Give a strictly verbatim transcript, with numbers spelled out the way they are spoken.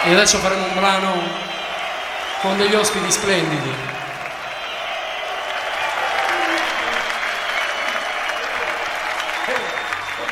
E adesso faremo un brano con degli ospiti splendidi.